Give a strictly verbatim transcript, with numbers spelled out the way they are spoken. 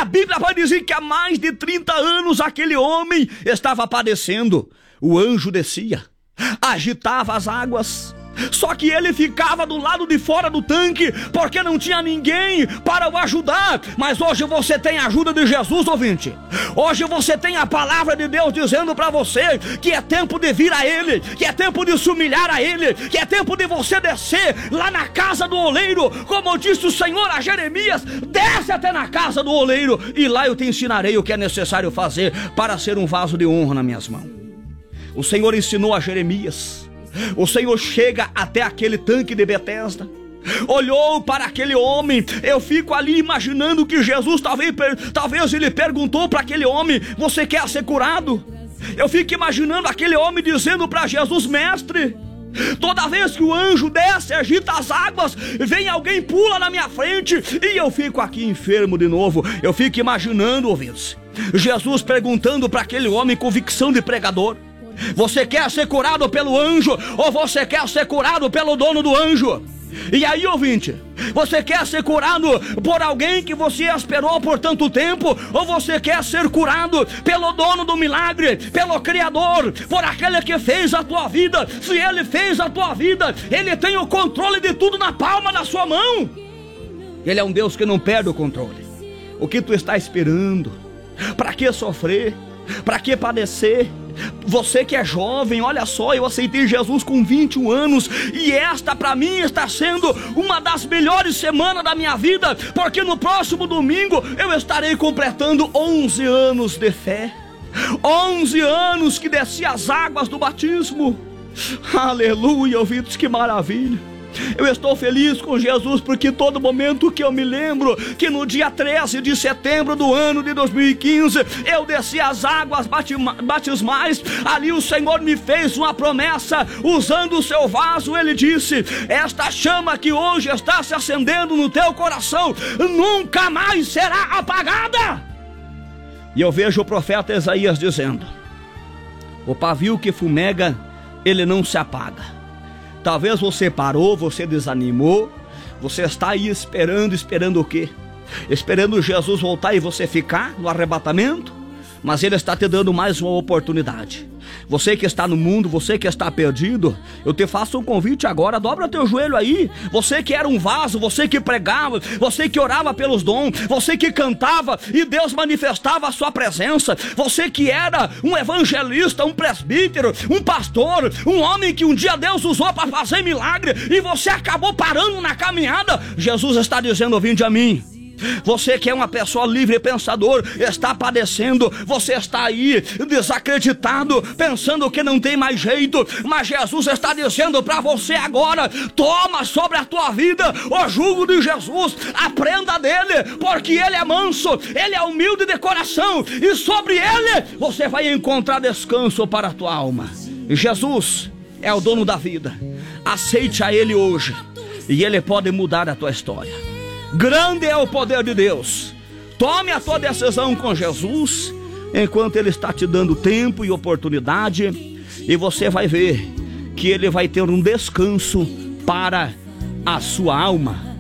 a Bíblia vai dizer que há mais de trinta anos aquele homem estava padecendo. O anjo descia, agitava as águas, só que ele ficava do lado de fora do tanque, porque não tinha ninguém para o ajudar. Mas hoje você tem a ajuda de Jesus, ouvinte. Hoje você tem a palavra de Deus dizendo para você que é tempo de vir a Ele, que é tempo de se humilhar a Ele, que é tempo de você descer lá na casa do oleiro, como disse o Senhor a Jeremias: desce até na casa do oleiro, e lá eu te ensinarei o que é necessário fazer para ser um vaso de honra nas minhas mãos. O Senhor ensinou a Jeremias. O Senhor chega até aquele tanque de Betesda, olhou para aquele homem. Eu fico ali imaginando que Jesus talvez, talvez ele perguntou para aquele homem: você quer ser curado? Eu fico imaginando aquele homem dizendo para Jesus: mestre, toda vez que o anjo desce, agita as águas, vem alguém, pula na minha frente e eu fico aqui enfermo de novo. Eu fico imaginando, ouvintes, Jesus perguntando para aquele homem, convicção de pregador: você quer ser curado pelo anjo ou você quer ser curado pelo dono do anjo? E aí, ouvinte, você quer ser curado por alguém que você esperou por tanto tempo, ou você quer ser curado pelo dono do milagre, pelo Criador, por aquele que fez a tua vida? Se Ele fez a tua vida, Ele tem o controle de tudo na palma da sua mão. Ele é um Deus que não perde o controle. O que tu está esperando? Para que sofrer? Para que padecer? Você que é jovem, olha só, eu aceitei Jesus com vinte e um anos, e esta para mim está sendo uma das melhores semanas da minha vida, porque no próximo domingo eu estarei completando onze anos de fé. onze anos que desci as águas do batismo. Aleluia, ouvintes, que maravilha. Eu estou feliz com Jesus, porque todo momento que eu me lembro que no dia treze de setembro do ano de dois mil e quinze eu desci as águas batismais, ali o Senhor me fez uma promessa, usando o seu vaso. Ele disse: esta chama que hoje está se acendendo no teu coração nunca mais será apagada. E eu vejo o profeta Isaías dizendo: o pavio que fumega, ele não se apaga. Talvez você parou, você desanimou, você está aí esperando, esperando o quê? Esperando Jesus voltar e você ficar no arrebatamento? Mas Ele está te dando mais uma oportunidade. Você que está no mundo, você que está perdido, eu te faço um convite agora, dobra teu joelho aí. Você que era um vaso, você que pregava, você que orava pelos dons, você que cantava e Deus manifestava a sua presença, você que era um evangelista, um presbítero, um pastor, um homem que um dia Deus usou para fazer milagre e você acabou parando na caminhada. Jesus está dizendo: vinde a mim. Você que é uma pessoa livre pensador, está padecendo, você está aí desacreditado, pensando que não tem mais jeito, mas Jesus está dizendo para você agora: toma sobre a tua vida o jugo de Jesus, aprenda dele, porque ele é manso, ele é humilde de coração, e sobre ele você vai encontrar descanso para a tua alma. Jesus é o dono da vida, aceite a ele hoje, e ele pode mudar a tua história. Grande é o poder de Deus. Tome a tua decisão com Jesus, enquanto Ele está te dando tempo e oportunidade, e você vai ver que Ele vai ter um descanso para a sua alma.